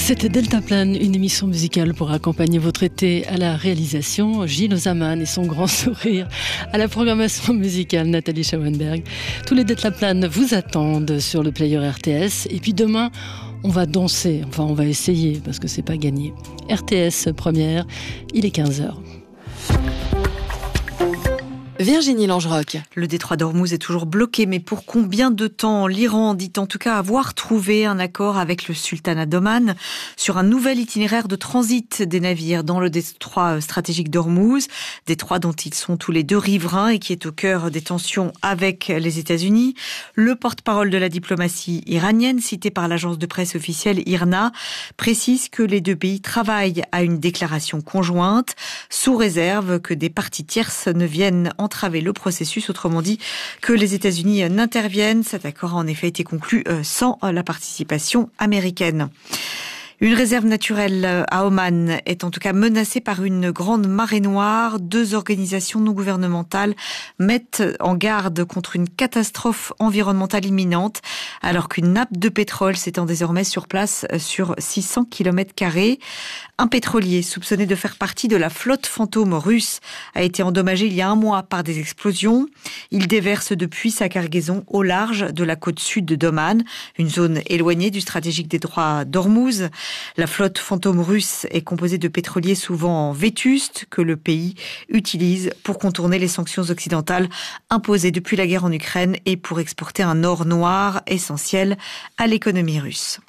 C'était Deltaplane, une émission musicale pour accompagner votre été. À la réalisation, Gilles Ozaman et son grand sourire. À la programmation musicale, Nathalie Schauenberg. Tous les Deltaplane vous attendent sur le player RTS. Et puis demain, on va danser. Enfin, on va essayer parce que c'est pas gagné. RTS première, il est 15h. Virginie Langerock. Le détroit d'Ormuz est toujours bloqué, mais pour combien de temps? L'Iran dit en tout cas avoir trouvé un accord avec le sultanat d'Oman sur un nouvel itinéraire de transit des navires dans le détroit stratégique d'Ormuz, détroit dont ils sont tous les deux riverains et qui est au cœur des tensions avec les États-Unis. Le porte-parole de la diplomatie iranienne, cité par l'agence de presse officielle IRNA, précise que les deux pays travaillent à une déclaration conjointe, sous réserve que des parties tierces ne viennent entraver le processus, autrement dit que les États-Unis n'interviennent. Cet accord a en effet été conclu sans la participation américaine. Une réserve naturelle à Oman est en tout cas menacée par une grande marée noire. 2 organisations non gouvernementales mettent en garde contre une catastrophe environnementale imminente, alors qu'une nappe de pétrole s'étend désormais sur place sur 600 km². Un pétrolier soupçonné de faire partie de la flotte fantôme russe a été endommagé il y a un mois par des explosions. Il déverse depuis sa cargaison au large de la côte sud d'Oman, une zone éloignée du stratégique détroit d'Ormuz. La flotte fantôme russe est composée de pétroliers souvent vétustes que le pays utilise pour contourner les sanctions occidentales imposées depuis la guerre en Ukraine et pour exporter un or noir essentiel à l'économie russe.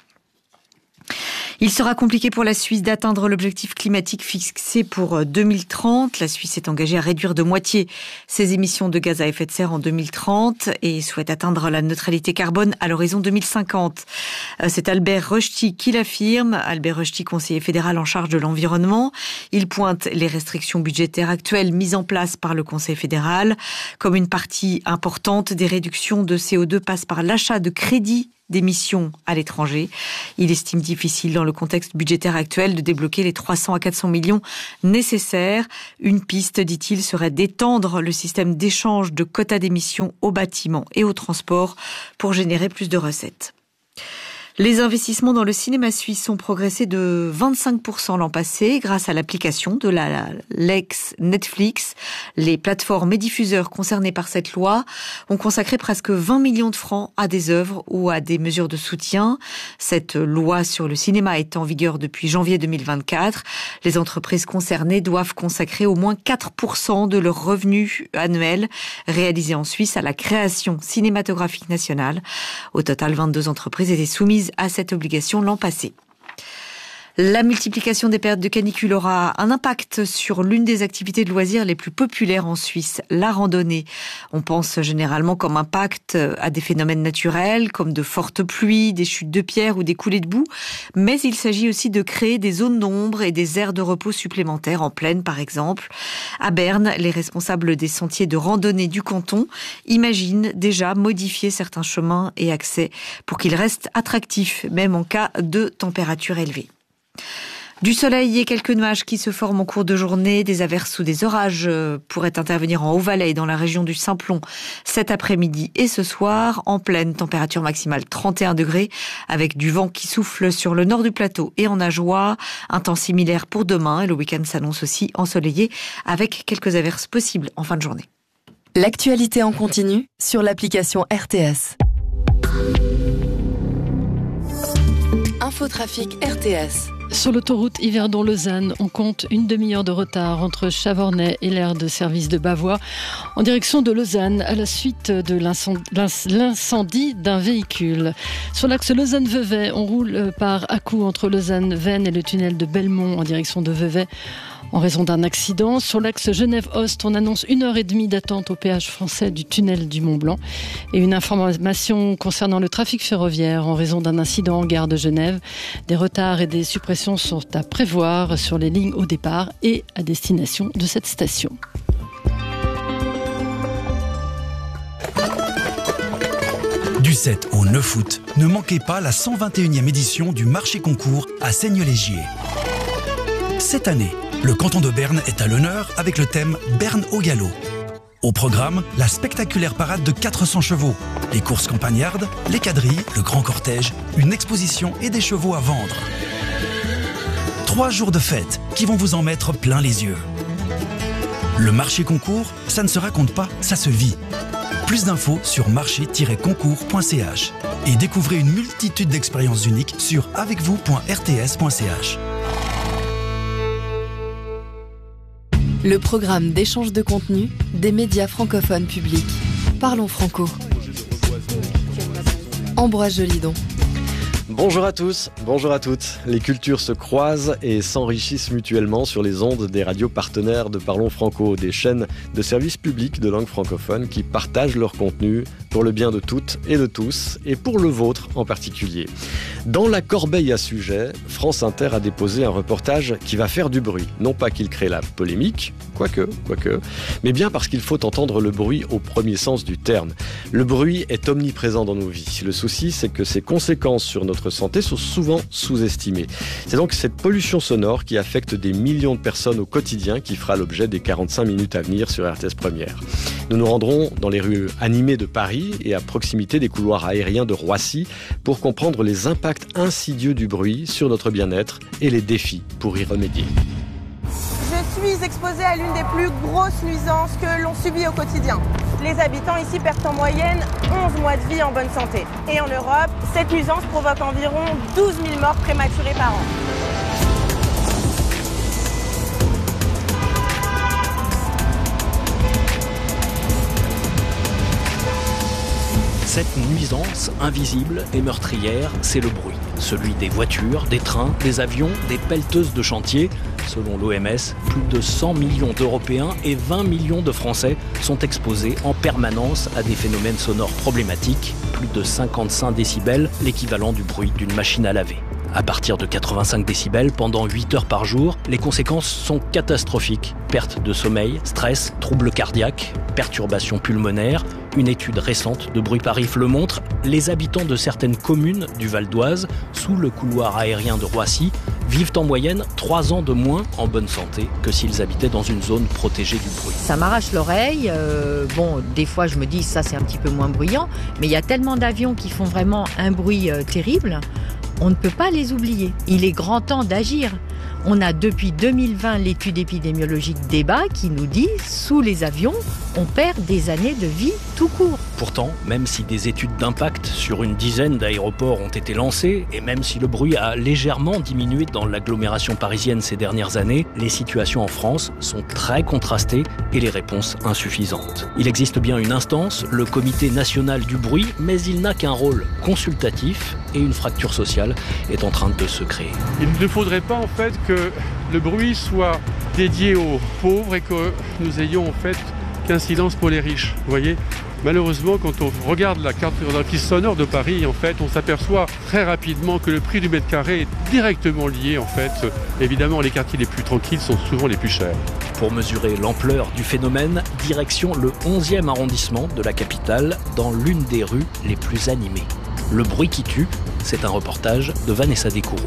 Il sera compliqué pour la Suisse d'atteindre l'objectif climatique fixé pour 2030. La Suisse est engagée à réduire de moitié ses émissions de gaz à effet de serre en 2030 et souhaite atteindre la neutralité carbone à l'horizon 2050. C'est Albert Rochety qui l'affirme. Albert Rochety, conseiller fédéral en charge de l'environnement. Il pointe les restrictions budgétaires actuelles mises en place par le Conseil fédéral. Comme une partie importante des réductions de CO2 passe par l'achat de crédits d'émissions à l'étranger. Il estime difficile dans le contexte budgétaire actuel de débloquer les 300 à 400 millions nécessaires. Une piste, dit-il, serait d'étendre le système d'échange de quotas d'émissions aux bâtiments et aux transports pour générer plus de recettes. Les investissements dans le cinéma suisse ont progressé de 25% l'an passé grâce à l'application de la Lex Netflix. Les plateformes et diffuseurs concernés par cette loi ont consacré presque 20 millions de francs à des œuvres ou à des mesures de soutien. Cette loi sur le cinéma est en vigueur depuis janvier 2024. Les entreprises concernées doivent consacrer au moins 4% de leurs revenus annuels réalisés en Suisse à la création cinématographique nationale. Au total, 22 entreprises étaient soumises à cette obligation l'an passé. La multiplication des périodes de canicule aura un impact sur l'une des activités de loisirs les plus populaires en Suisse, la randonnée. On pense généralement comme impact à des phénomènes naturels, comme de fortes pluies, des chutes de pierres ou des coulées de boue, mais il s'agit aussi de créer des zones d'ombre et des aires de repos supplémentaires en plaine par exemple. À Berne, les responsables des sentiers de randonnée du canton imaginent déjà modifier certains chemins et accès pour qu'ils restent attractifs, même en cas de température élevée. Du soleil et quelques nuages qui se forment en cours de journée. Des averses ou des orages pourraient intervenir en Haut-Valais et dans la région du Simplon cet après-midi et ce soir. En pleine, température maximale 31 degrés avec du vent qui souffle sur le nord du plateau et en Ajoie. Un temps similaire pour demain et le week-end s'annonce aussi ensoleillé avec quelques averses possibles en fin de journée. L'actualité en continu sur l'application RTS. Infotrafic RTS. Sur l'autoroute Yverdon-Lausanne, on compte une demi-heure de retard entre Chavornay et l'aire de service de Bavois en direction de Lausanne à la suite de l'incendie d'un véhicule. Sur l'axe Lausanne-Vevey, on roule par à-coups entre Lausanne-Vennes et le tunnel de Belmont en direction de Vevey en raison d'un accident. Sur l'axe Genève-Ost, on annonce 1h30 d'attente au péage français du tunnel du Mont-Blanc. Et une information concernant le trafic ferroviaire en raison d'un incident en gare de Genève. Des retards et des suppressions sont à prévoir sur les lignes au départ et à destination de cette station. Du 7 au 9 août, ne manquez pas la 121e édition du marché concours à Seignelay-Gier. Cette année, le canton de Berne est à l'honneur avec le thème Berne au galop. Au programme, la spectaculaire parade de 400 chevaux, les courses campagnardes, les quadrilles, le grand cortège, une exposition et des chevaux à vendre. 3 jours de fête qui vont vous en mettre plein les yeux. Le marché concours, ça ne se raconte pas, ça se vit. Plus d'infos sur marché-concours.ch et découvrez une multitude d'expériences uniques sur avecvous.rts.ch. Le programme d'échange de contenu des médias francophones publics. Parlons franco. Ambroise Jolidon. Bonjour à tous, bonjour à toutes. Les cultures se croisent et s'enrichissent mutuellement sur les ondes des radios partenaires de Parlons Franco, des chaînes de services publics de langue francophone qui partagent leur contenu pour le bien de toutes et de tous, et pour le vôtre en particulier. Dans la corbeille à sujet, France Inter a déposé un reportage qui va faire du bruit. Non pas qu'il crée la polémique, quoique, mais bien parce qu'il faut entendre le bruit au premier sens du terme. Le bruit est omniprésent dans nos vies. Le souci, c'est que ses conséquences sur notre santé sont souvent sous-estimées. C'est donc cette pollution sonore qui affecte des millions de personnes au quotidien qui fera l'objet des 45 minutes à venir sur RTS Première. Nous nous rendrons dans les rues animées de Paris et à proximité des couloirs aériens de Roissy pour comprendre les impacts insidieux du bruit sur notre bien-être et les défis pour y remédier. Je suis exposée à l'une des plus grosses nuisances que l'on subit au quotidien. Les habitants ici perdent en moyenne 11 mois de vie en bonne santé. Et en Europe, cette nuisance provoque environ 12 000 morts prématurées par an. Cette nuisance invisible et meurtrière, c'est le bruit. Celui des voitures, des trains, des avions, des pelleteuses de chantier. Selon l'OMS, plus de 100 millions d'Européens et 20 millions de Français sont exposés en permanence à des phénomènes sonores problématiques. Plus de 55 décibels, l'équivalent du bruit d'une machine à laver. À partir de 85 décibels, pendant 8 heures par jour, les conséquences sont catastrophiques. Perte de sommeil, stress, troubles cardiaques, perturbations pulmonaires. Une étude récente de Bruit Paris le montre. Les habitants de certaines communes du Val d'Oise, sous le couloir aérien de Roissy, vivent en moyenne 3 ans de moins en bonne santé que s'ils habitaient dans une zone protégée du bruit. Ça m'arrache l'oreille. Des fois je me dis ça c'est un petit peu moins bruyant, mais il y a tellement d'avions qui font vraiment un bruit terrible. On ne peut pas les oublier. Il est grand temps d'agir. On a depuis 2020 l'étude épidémiologique DEBA qui nous dit sous les avions, on perd des années de vie tout court. Pourtant, même si des études d'impact sur une dizaine d'aéroports ont été lancées, et même si le bruit a légèrement diminué dans l'agglomération parisienne ces dernières années, les situations en France sont très contrastées et les réponses insuffisantes. Il existe bien une instance, le Comité national du bruit, mais il n'a qu'un rôle consultatif et une fracture sociale est en train de se créer. Il ne faudrait pas en fait que le bruit soit dédié aux pauvres et que nous ayons en fait qu'un silence pour les riches. Vous voyez ? Malheureusement, quand on regarde la cartographie sonore de Paris, en fait, on s'aperçoit très rapidement que le prix du mètre carré est directement lié, en fait. Évidemment, les quartiers les plus tranquilles sont souvent les plus chers. Pour mesurer l'ampleur du phénomène, direction le 11e arrondissement de la capitale, dans l'une des rues les plus animées. Le bruit qui tue, c'est un reportage de Vanessa Descoureaux.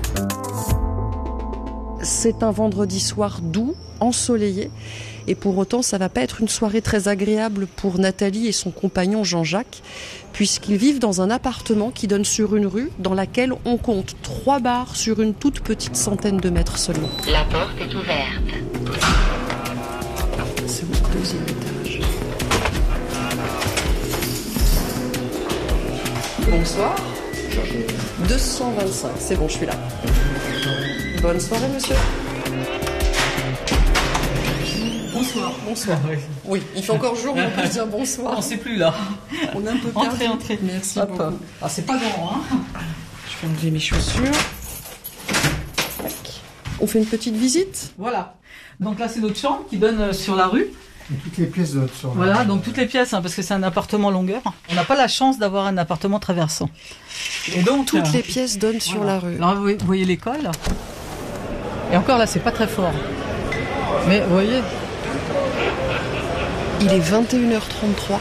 C'est un vendredi soir doux, ensoleillé, et pour autant ça va pas être une soirée très agréable pour Nathalie et son compagnon Jean-Jacques, puisqu'ils vivent dans un appartement qui donne sur une rue dans laquelle on compte 3 bars sur une toute petite centaine de mètres seulement. La porte est ouverte. C'est au 2e étage. Bonsoir. 225, c'est bon, je suis là. Bonne soirée, monsieur. Bonsoir. Bonsoir. Oui, il fait encore jour, mais on peut se dire bonsoir. On ne sait plus là. On est un peu perdu. Entrez. Merci Hop. beaucoup. Ah, c'est pas grand, hein. Je vais enlever mes chaussures. Tac. On fait une petite visite. Voilà. Donc là, c'est notre chambre qui donne sur la rue. Et toutes les pièces donnent sur la rue. Voilà, donc toutes les pièces, parce que c'est un appartement longueur. On n'a pas la chance d'avoir un appartement traversant. Et donc toutes les pièces donnent sur la rue. Alors, vous voyez l'école. Et encore là, c'est pas très fort. Mais vous voyez. Il est 21h33.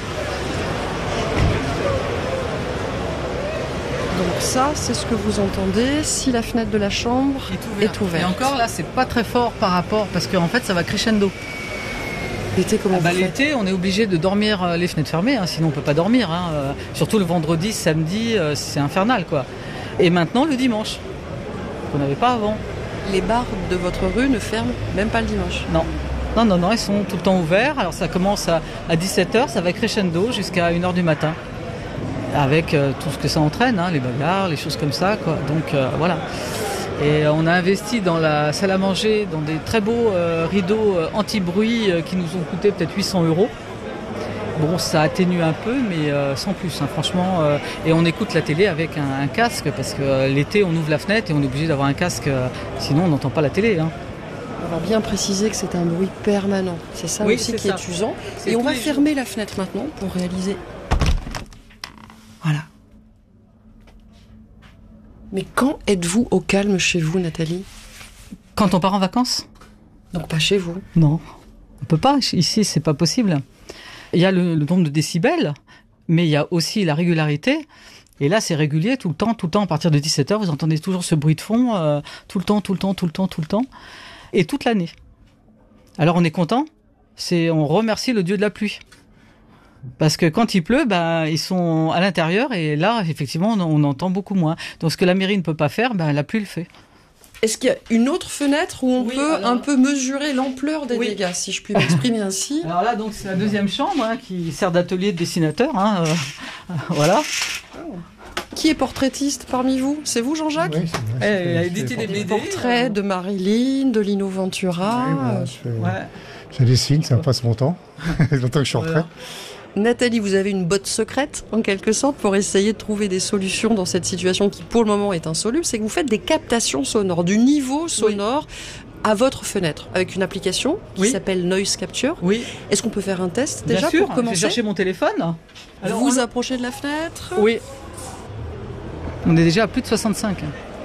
Donc ça, c'est ce que vous entendez si la fenêtre de la chambre est ouverte. Et encore là, c'est pas très fort par rapport, parce qu'en fait, ça va crescendo. L'été, comment vous faites ? L'été, on est obligé de dormir les fenêtres fermées, sinon on peut pas dormir. Surtout le vendredi, samedi, c'est infernal, quoi. Et maintenant, le dimanche, qu'on n'avait pas avant. Les bars de votre rue ne ferment même pas le dimanche? Non. Non, ils sont tout le temps ouverts. Alors ça commence à 17h, ça va crescendo jusqu'à 1h du matin. Avec tout ce que ça entraîne, les bagarres, les choses comme ça, quoi. Donc voilà. Et on a investi dans la salle à manger, dans des très beaux rideaux anti-bruit qui nous ont coûté peut-être 800 €. Bon, ça atténue un peu, mais sans plus, franchement. Et on écoute la télé avec un casque, parce que l'été, on ouvre la fenêtre et on est obligé d'avoir un casque, sinon on n'entend pas la télé. On va bien préciser que c'est un bruit permanent. C'est ça aussi qui est usant. Et on va fermer la fenêtre maintenant pour réaliser... Voilà. Mais quand êtes-vous au calme chez vous, Nathalie? Quand on part en vacances? Donc pas chez vous? Non, on peut pas. Ici, c'est pas possible. Il y a le nombre de décibels, mais il y a aussi la régularité. Et là, c'est régulier tout le temps. À partir de 17h, vous entendez toujours ce bruit de fond, tout le temps. Et toute l'année. Alors on est content. On remercie le dieu de la pluie. Parce que quand il pleut, ils sont à l'intérieur et là, effectivement, on entend beaucoup moins. Donc ce que la mairie ne peut pas faire, la pluie le fait. Est-ce qu'il y a une autre fenêtre où on peut un peu mesurer l'ampleur des dégâts, si je puis m'exprimer ainsi? Alors là, donc c'est la deuxième chambre qui sert d'atelier de dessinateur. Voilà. Qui est portraitiste parmi vous? C'est vous, Jean-Jacques? Oui, c'est vrai. Elle a édité des portraits de Marilyn, de Lino Ventura. Je dessine, ça passe mon temps. Longtemps que je suis en retraite. Nathalie, vous avez une botte secrète, en quelque sorte, pour essayer de trouver des solutions dans cette situation qui, pour le moment, est insoluble. C'est que vous faites des captations sonores, du niveau sonore à votre fenêtre, avec une application qui s'appelle Noise Capture. Oui. Est-ce qu'on peut faire un test déjà pour commencer? Je vais chercher mon téléphone. Alors, vous approchez de la fenêtre? Oui. On est déjà à plus de 65.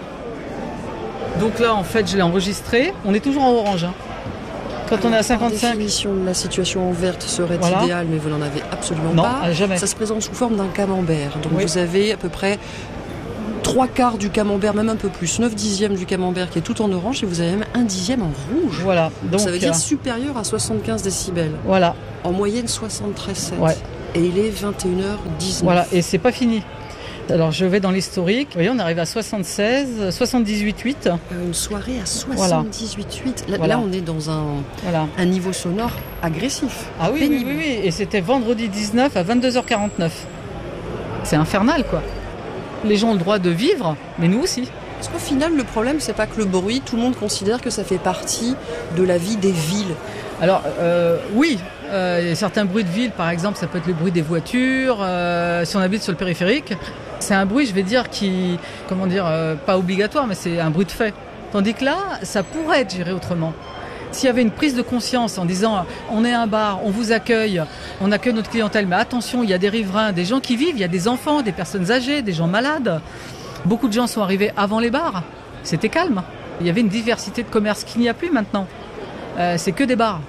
Donc là, en fait, je l'ai enregistré. On est toujours en orange. Quand on est à 55... Par définition, la situation verte serait idéale, mais vous n'en avez absolument pas. Non, jamais. Ça se présente sous forme d'un camembert. Donc vous avez à peu près 3/4 du camembert, même un peu plus, 9/10 du camembert qui est tout en orange, et vous avez même 1/10 en rouge. Voilà. Donc ça veut dire supérieur à 75 décibels. Voilà. En moyenne 73,7. Ouais. Et il est 21h19. Voilà, et c'est pas fini. Alors je vais dans l'historique. Vous voyez, on arrive à 76, 78,8. Une soirée à 78,8. Là, on est dans un niveau sonore agressif. Ah oui, pénible. Oui. Et c'était vendredi 19 à 22h49. C'est infernal, quoi. Les gens ont le droit de vivre, mais nous aussi. Parce qu'au final, le problème, c'est pas que le bruit, tout le monde considère que ça fait partie de la vie des villes. Alors, oui. Il y a certains bruits de ville, par exemple, ça peut être le bruit des voitures. Si on habite sur le périphérique, c'est un bruit, je vais dire, qui, pas obligatoire, mais c'est un bruit de fait. Tandis que là, ça pourrait être géré autrement. S'il y avait une prise de conscience en disant on est un bar, on vous accueille, on accueille notre clientèle, mais attention, il y a des riverains, des gens qui vivent, il y a des enfants, des personnes âgées, des gens malades. Beaucoup de gens sont arrivés avant les bars. C'était calme. Il y avait une diversité de commerces qu'il n'y a plus maintenant. C'est que des bars.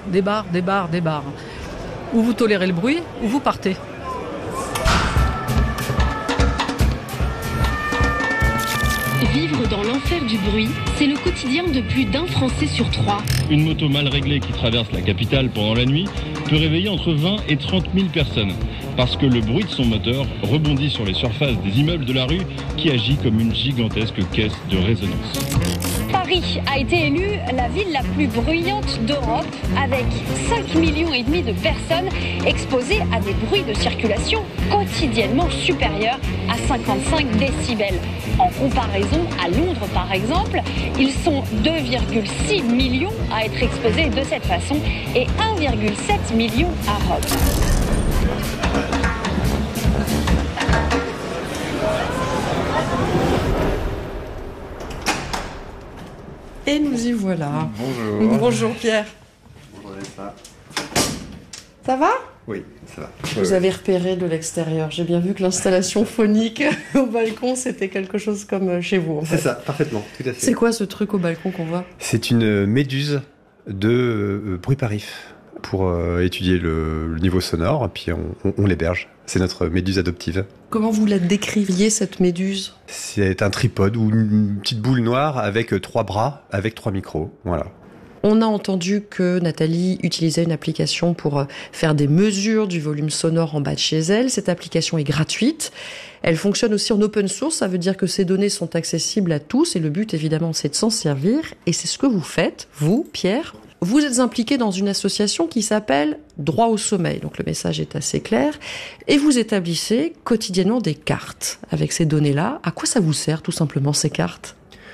Ou vous tolérez le bruit, ou vous partez. Vivre dans l'enfer du bruit, c'est le quotidien de plus d'un Français sur 3. Une moto mal réglée qui traverse la capitale pendant la nuit peut réveiller entre 20 et 30 000 personnes. Parce que le bruit de son moteur rebondit sur les surfaces des immeubles de la rue qui agit comme une gigantesque caisse de résonance. Paris a été élue la ville la plus bruyante d'Europe, avec 5,5 millions de personnes exposées à des bruits de circulation quotidiennement supérieurs à 55 décibels. En comparaison, à Londres par exemple, ils sont 2,6 millions à être exposés de cette façon et 1,7 million à Rome. Et nous y voilà. Bonjour. Bonjour Pierre. Bonjour Vanessa. Ça va ? Oui, ça va. Vous avez repéré de l'extérieur. J'ai bien vu que l'installation phonique au balcon, c'était quelque chose comme chez vous. En fait. C'est ça, parfaitement, tout à fait. C'est quoi ce truc au balcon qu'on voit ? C'est une méduse de bruit parif pour étudier le niveau sonore, puis on l'héberge. C'est notre méduse adoptive. Comment vous la décriviez, cette méduse ? C'est un tripode ou une petite boule noire avec 3 bras, avec 3 micros, voilà. On a entendu que Nathalie utilisait une application pour faire des mesures du volume sonore en bas de chez elle. Cette application est gratuite. Elle fonctionne aussi en open source, ça veut dire que ces données sont accessibles à tous et le but évidemment c'est de s'en servir. Et c'est ce que vous faites, vous, Pierre. Vous êtes impliqué dans une association qui s'appelle Droit au sommeil, donc le message est assez clair, et vous établissez quotidiennement des cartes avec ces données-là. À quoi ça vous sert tout simplement ces cartes ?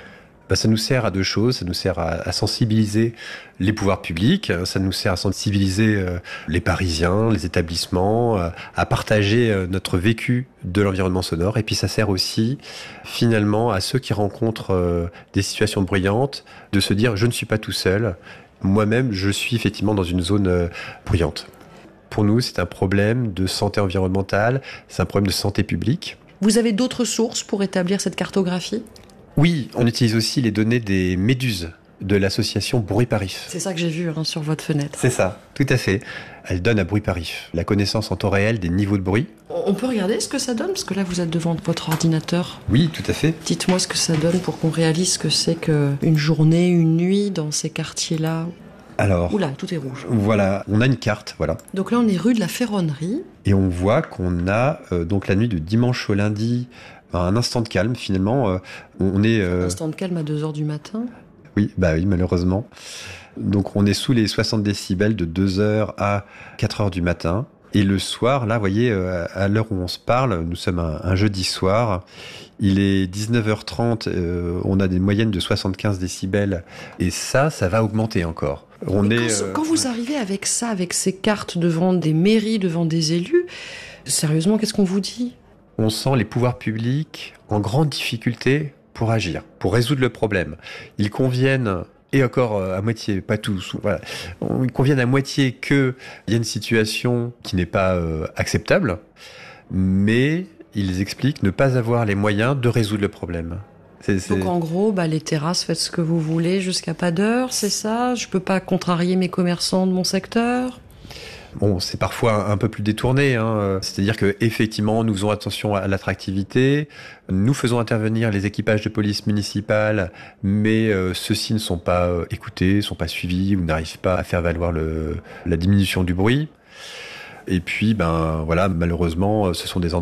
Ça nous sert à deux choses. Ça nous sert à sensibiliser les pouvoirs publics, ça nous sert à sensibiliser les Parisiens, les établissements, à partager notre vécu de l'environnement sonore. Et puis ça sert aussi finalement à ceux qui rencontrent des situations bruyantes de se dire « je ne suis pas tout seul ». Moi-même, je suis effectivement dans une zone bruyante. Pour nous, c'est un problème de santé environnementale, c'est un problème de santé publique. Vous avez d'autres sources pour établir cette cartographie ? Oui, on utilise aussi les données des méduses de l'association Bruit Parif. C'est ça que j'ai vu sur votre fenêtre. C'est ça, tout à fait. Elle donne à Bruit Parif la connaissance en temps réel des niveaux de bruit. On peut regarder ce que ça donne, parce que là vous êtes devant votre ordinateur. Oui, tout à fait. Dites-moi ce que ça donne pour qu'on réalise ce que c'est qu'une journée, une nuit dans ces quartiers-là. Alors, oula, tout est rouge. Voilà, on a une carte, voilà. Donc là on est rue de la Ferronnerie. Et on voit qu'on a donc la nuit de dimanche au lundi un instant de calme finalement. On est un instant de calme à 2h du matin. Oui, oui, malheureusement. Donc on est sous les 60 décibels de 2h à 4h du matin. Et le soir, là, vous voyez, à l'heure où on se parle, nous sommes un jeudi soir, il est 19h30, on a des moyennes de 75 décibels, et ça va augmenter encore. Quand vous arrivez avec ça, avec ces cartes devant des mairies, devant des élus, sérieusement, qu'est-ce qu'on vous dit ? On sent les pouvoirs publics en grande difficulté pour agir, pour résoudre le problème. Ils conviennent... Et encore à moitié, pas tous. Voilà. Ils conviennent à moitié qu'il y a une situation qui n'est pas acceptable, mais ils expliquent ne pas avoir les moyens de résoudre le problème. Donc en gros, les terrasses, faites ce que vous voulez jusqu'à pas d'heure, c'est ça ? Je peux pas contrarier mes commerçants de mon secteur ? Bon, c'est parfois un peu plus détourné, c'est-à-dire que effectivement, nous faisons attention à l'attractivité, nous faisons intervenir les équipages de police municipale, mais ceux-ci ne sont pas écoutés, ne sont pas suivis ou n'arrivent pas à faire valoir la diminution du bruit. Et puis, malheureusement, ce sont des endroits